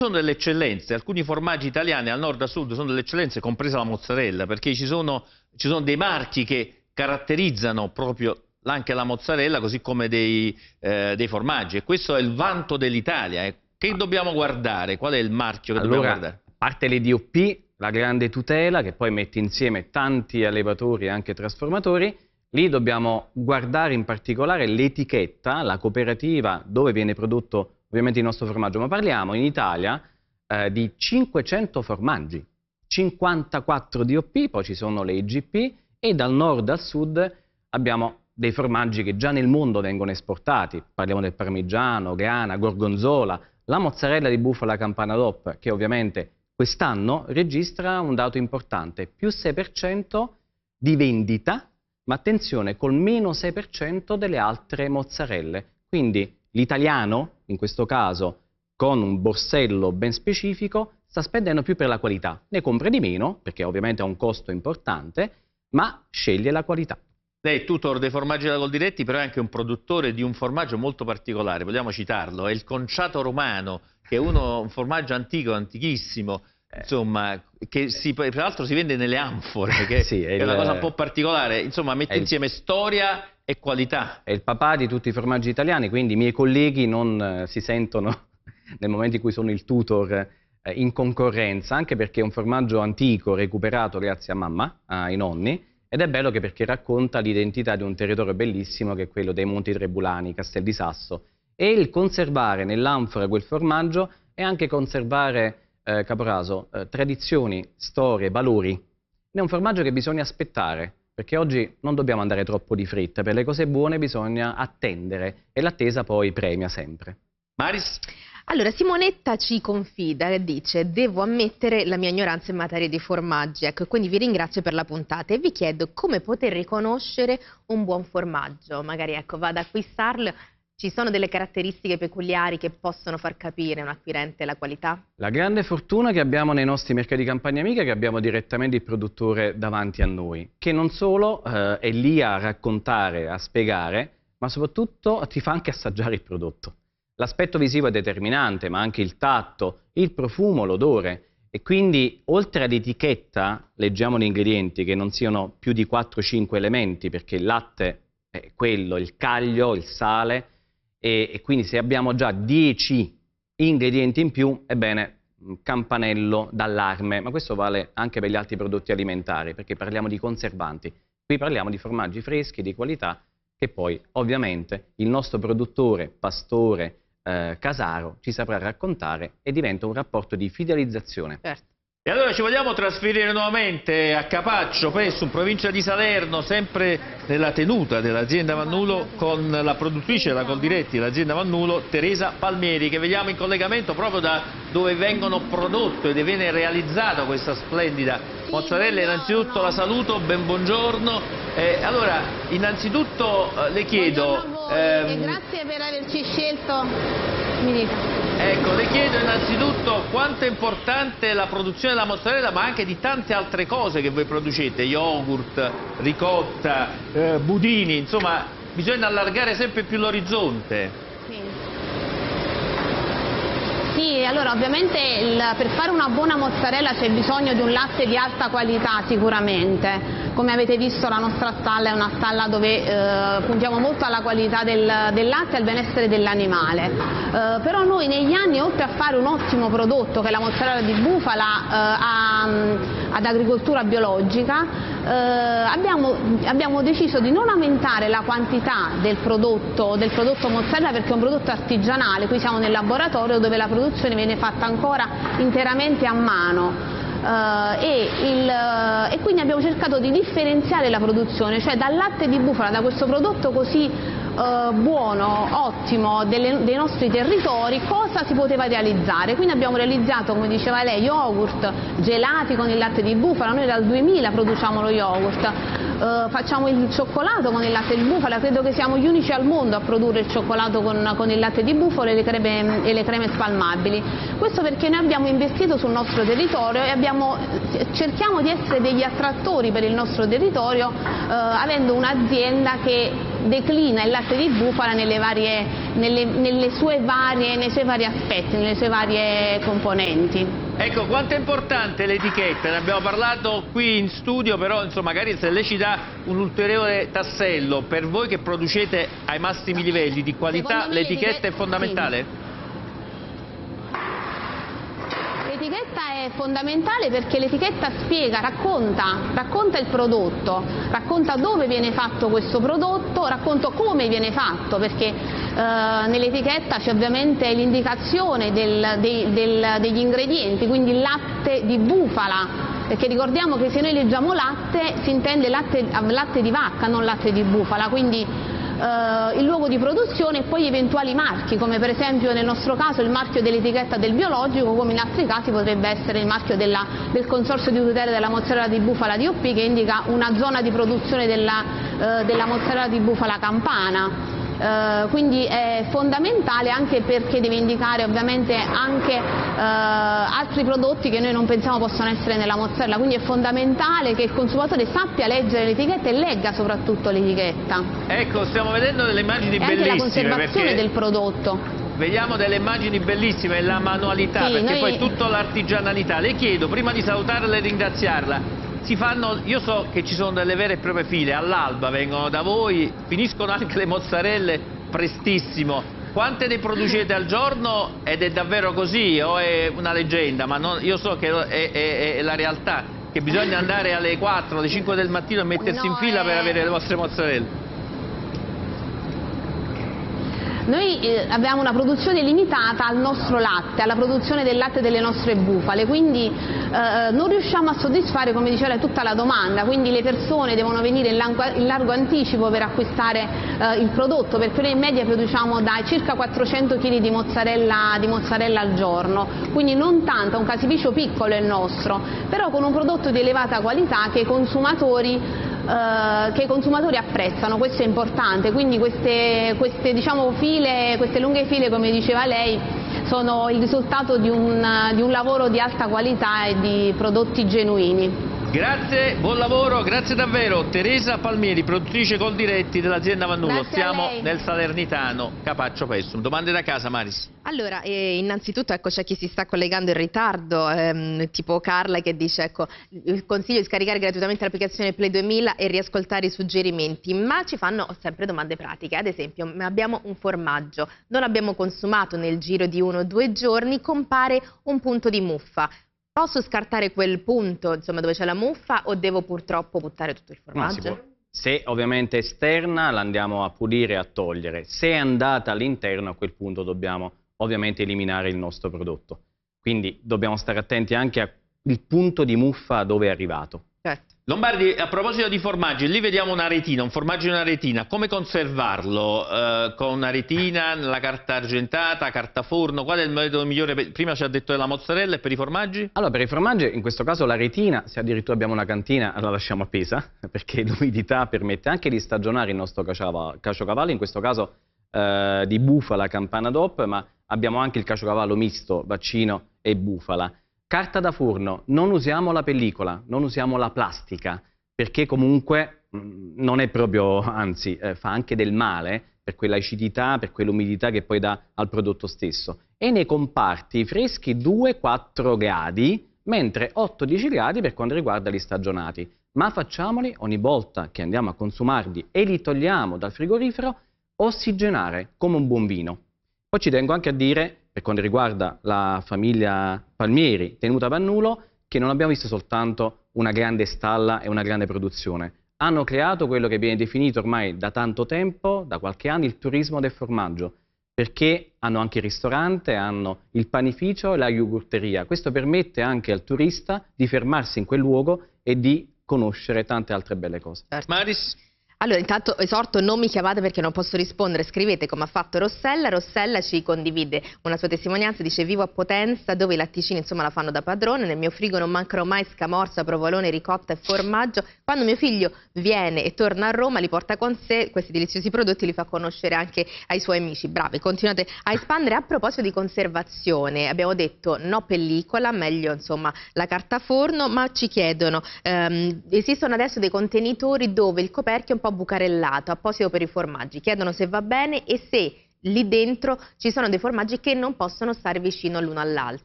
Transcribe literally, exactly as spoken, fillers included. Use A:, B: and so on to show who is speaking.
A: Sono delle eccellenze, alcuni formaggi italiani al nord e al sud sono delle eccellenze, compresa la mozzarella, perché ci sono, ci sono dei marchi che caratterizzano proprio anche la mozzarella, così come dei, eh, dei formaggi, e questo è il vanto dell'Italia. Eh. Che dobbiamo guardare? Qual è il marchio che
B: allora,
A: dobbiamo guardare?
B: A parte le D O P, la grande tutela, che poi mette insieme tanti allevatori e anche trasformatori, lì dobbiamo guardare in particolare l'etichetta, la cooperativa dove viene prodotto ovviamente il nostro formaggio, ma parliamo in Italia eh, di cinquecento formaggi, cinquantaquattro D O P, poi ci sono le I G P e dal nord al sud abbiamo dei formaggi che già nel mondo vengono esportati, parliamo del parmigiano, grana, gorgonzola, la mozzarella di bufala Campana D O P, che ovviamente quest'anno registra un dato importante, più sei per cento di vendita, ma attenzione, col meno sei per cento delle altre mozzarelle. Quindi l'italiano, in questo caso, con un borsello ben specifico, sta spendendo più per la qualità. Ne compra di meno, perché ovviamente ha un costo importante, ma sceglie la qualità.
A: Lei è tutor dei formaggi della Coldiretti, però è anche un produttore di un formaggio molto particolare, vogliamo citarlo, è il Conciato Romano, che è uno, un formaggio antico, antichissimo, insomma, che si, tra l'altro si vende nelle anfore, che sì, è, è il, una cosa un po' particolare, insomma mette insieme il, storia e qualità.
B: È il papà di tutti i formaggi italiani, quindi i miei colleghi non eh, si sentono nel momento in cui sono il tutor eh, in concorrenza, anche perché è un formaggio antico recuperato grazie a mamma, ai nonni, ed è bello che perché racconta l'identità di un territorio bellissimo che è quello dei Monti Trebulani, Castel di Sasso, e il conservare nell'anfora quel formaggio è anche conservare Eh, Caporaso, eh, tradizioni, storie, valori. È un formaggio che bisogna aspettare, perché oggi non dobbiamo andare troppo di fretta, per le cose buone bisogna attendere e l'attesa poi premia sempre.
A: Maris?
C: Allora, Simonetta ci confida e dice: devo ammettere la mia ignoranza in materia di formaggi, ecco, quindi vi ringrazio per la puntata e vi chiedo come poter riconoscere un buon formaggio, magari ecco vado ad acquistarlo. Ci sono delle caratteristiche peculiari che possono far capire un acquirente la qualità?
B: La grande fortuna che abbiamo nei nostri mercati di campagna amica è che abbiamo direttamente il produttore davanti a noi, che non solo eh, è lì a raccontare, a spiegare, ma soprattutto ti fa anche assaggiare il prodotto. L'aspetto visivo è determinante, ma anche il tatto, il profumo, l'odore. E quindi, oltre all'etichetta, leggiamo gli ingredienti, che non siano più di quattro cinque elementi, perché il latte è quello, il caglio, il sale, e, e quindi se abbiamo già dieci ingredienti in più, ebbene, campanello d'allarme, ma questo vale anche per gli altri prodotti alimentari, perché parliamo di conservanti. Qui parliamo di formaggi freschi, di qualità, che poi ovviamente il nostro produttore, pastore, eh, casaro, ci saprà raccontare e diventa un rapporto di fidelizzazione.
C: Certo.
A: E allora ci vogliamo trasferire nuovamente a Capaccio, Pesso, in provincia di Salerno, sempre nella tenuta dell'azienda Vannulo, con la produttrice della Coldiretti, l'azienda Vannulo, Teresa Palmieri, che vediamo in collegamento proprio da dove vengono prodotte e viene realizzata questa splendida mozzarella. Innanzitutto la saluto, ben buongiorno. Eh, allora, innanzitutto eh, le chiedo...
D: Voi, ehm... e grazie per averci scelto. Mi dica.
A: Ecco, le chiedo innanzitutto quanto è importante la produzione della mozzarella, ma anche di tante altre cose che voi producete, yogurt, ricotta, eh, budini, insomma, bisogna allargare sempre più l'orizzonte.
D: Sì. Sì, allora ovviamente il, per fare una buona mozzarella c'è bisogno di un latte di alta qualità sicuramente. Come avete visto la nostra stalla è una stalla dove eh, puntiamo molto alla qualità del, del latte e al benessere dell'animale. Eh, però noi negli anni, oltre a fare un ottimo prodotto che è la mozzarella di bufala eh, a, ad agricoltura biologica, eh, abbiamo, abbiamo deciso di non aumentare la quantità del prodotto, del prodotto mozzarella, perché è un prodotto artigianale. Qui siamo nel laboratorio dove la produzione viene fatta ancora interamente a mano. Uh, e, il, uh, e quindi abbiamo cercato di differenziare la produzione, cioè dal latte di bufala, da questo prodotto così uh, buono, ottimo delle, dei nostri territori, cosa si poteva realizzare. Quindi abbiamo realizzato, come diceva lei, yogurt, gelati con il latte di bufala. Noi dal duemila produciamo lo yogurt. Uh, facciamo il cioccolato con il latte di bufala, credo che siamo gli unici al mondo a produrre il cioccolato con, con il latte di bufala e le, creme, e le creme spalmabili. Questo perché noi abbiamo investito sul nostro territorio e abbiamo, cerchiamo di essere degli attrattori per il nostro territorio, uh, avendo un'azienda che declina il latte di bufala nelle varie, nelle, nelle sue varie, nei suoi vari aspetti, nelle sue varie componenti.
A: Ecco, quanto è importante l'etichetta, ne abbiamo parlato qui in studio, però insomma magari se lei ci dà un ulteriore tassello, per voi che producete ai massimi livelli di qualità, l'etichetta è fondamentale?
D: Sì. L'etichetta è fondamentale perché l'etichetta spiega, racconta, racconta il prodotto, racconta dove viene fatto questo prodotto, racconta come viene fatto, perché eh, nell'etichetta c'è ovviamente l'indicazione del, del, del, degli ingredienti, quindi il latte di bufala, perché ricordiamo che se noi leggiamo latte si intende latte, latte di vacca, non latte di bufala, quindi Uh, il luogo di produzione e poi eventuali marchi, come per esempio nel nostro caso il marchio dell'etichetta del biologico, come in altri casi potrebbe essere il marchio della, del Consorzio di tutela della mozzarella di bufala D O P, che indica una zona di produzione della, uh, della mozzarella di bufala campana. Uh, quindi è fondamentale anche perché deve indicare ovviamente anche uh, altri prodotti che noi non pensiamo possano essere nella mozzarella, quindi è fondamentale che il consumatore sappia leggere l'etichetta e legga soprattutto l'etichetta.
A: Ecco, stiamo vedendo delle immagini
D: e
A: bellissime.
D: Anche la conservazione del prodotto.
A: Vediamo delle immagini bellissime, la manualità,
D: sì,
A: perché
D: noi...
A: poi tutta l'artigianalità. Le chiedo, prima di salutarla e ringraziarla, si fanno, io so che ci sono delle vere e proprie file, all'alba vengono da voi, finiscono anche le mozzarelle prestissimo. Quante ne producete al giorno ed è davvero così o è una leggenda? Ma non, io so che è, è, è la realtà, che bisogna andare alle quattro, alle cinque del mattino e mettersi
D: no,
A: in fila
D: è...
A: per avere le vostre mozzarelle.
D: Noi eh, abbiamo una produzione limitata al nostro latte, alla produzione del latte delle nostre bufale, quindi eh, non riusciamo a soddisfare, come diceva, tutta la domanda, quindi le persone devono venire in largo, in largo anticipo per acquistare eh, il prodotto, perché noi in media produciamo dai circa quattrocento chili di mozzarella, di mozzarella al giorno, quindi non tanto, un caseificio piccolo è il nostro, però con un prodotto di elevata qualità che i consumatori Uh, che i consumatori apprezzano, questo è importante, quindi queste, queste, diciamo, file, queste lunghe file, come diceva lei, sono il risultato di un, di un lavoro di alta qualità e di prodotti genuini.
A: Grazie, buon lavoro, grazie davvero. Teresa Palmieri, produttrice Coldiretti dell'azienda Vannulo.
D: Grazie
A: Siamo nel Salernitano, Capaccio Pessum. Domande da casa, Maris?
C: Allora, eh, innanzitutto ecco, c'è chi si sta collegando in ritardo, ehm, tipo Carla che dice ecco, il consiglio di scaricare gratuitamente l'applicazione Play duemila e riascoltare i suggerimenti, ma ci fanno sempre domande pratiche. Ad esempio, abbiamo un formaggio, non l'abbiamo consumato nel giro di uno o due giorni, compare un punto di muffa. Posso scartare quel punto, insomma, dove c'è la muffa o devo purtroppo buttare tutto il formaggio?
B: No, se ovviamente è esterna la andiamo a pulire e a togliere. Se è andata all'interno, a quel punto dobbiamo ovviamente eliminare il nostro prodotto. Quindi dobbiamo stare attenti anche al punto di muffa dove è arrivato.
C: Certo.
A: Lombardi, a proposito di formaggi, lì vediamo una retina, un formaggio in una retina, come conservarlo? Eh, con una retina, la carta argentata, carta forno, qual è il metodo migliore? Per... Prima ci ha detto della mozzarella e per i formaggi?
B: Allora, per i formaggi, in questo caso la retina, se addirittura abbiamo una cantina, la lasciamo appesa, perché l'umidità permette anche di stagionare il nostro caciocavallo, in questo caso eh, di bufala campana D O P, ma abbiamo anche il caciocavallo misto, vaccino e bufala. Carta da forno, non usiamo la pellicola, non usiamo la plastica, perché comunque mh, non è proprio, anzi, eh, fa anche del male per quella acidità, per quell'umidità che poi dà al prodotto stesso. E nei comparti freschi due quattro gradi, mentre otto dieci gradi per quanto riguarda gli stagionati. Ma facciamoli ogni volta che andiamo a consumarli e li togliamo dal frigorifero, ossigenare come un buon vino. Poi ci tengo anche a dire, per quanto riguarda la famiglia Palmieri, tenuta Vannulo, che non abbiamo visto soltanto una grande stalla e una grande produzione. Hanno creato quello che viene definito ormai da tanto tempo, da qualche anno, il turismo del formaggio, perché hanno anche il ristorante, hanno il panificio e la yogurteria. Questo permette anche al turista di fermarsi in quel luogo e di conoscere tante altre belle cose.
C: Certo.
A: Maris?
C: Allora, intanto esorto, non mi chiamate perché non posso rispondere, scrivete come ha fatto Rossella. Rossella ci condivide una sua testimonianza, dice: vivo a Potenza dove i latticini insomma la fanno da padrone, nel mio frigo non mancano mai scamorza, provolone, ricotta e formaggio. Quando mio figlio viene e torna a Roma li porta con sé questi deliziosi prodotti, li fa conoscere anche ai suoi amici. Bravi, continuate a espandere. A proposito di conservazione, abbiamo detto no pellicola, meglio insomma la carta forno, ma ci chiedono, ehm, esistono adesso dei contenitori dove il coperchio è un po' po' bucarellato, apposito per i formaggi. Chiedono se va bene e se lì dentro ci sono dei formaggi che non possono stare vicino l'uno all'altro.